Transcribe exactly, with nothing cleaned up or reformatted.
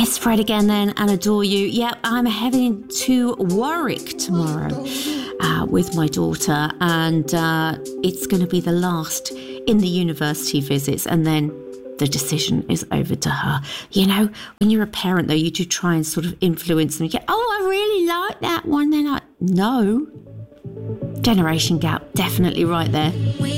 Yes, Fred again then, and adore you. Yep, I'm heading to Warwick tomorrow uh, with my daughter, and uh, it's going to be the last in the university visits, and then the decision is over to her. You know, when you're a parent, though, you do try and sort of influence them. You get, oh, I really like that one. They're like, no. Generation gap, definitely right there.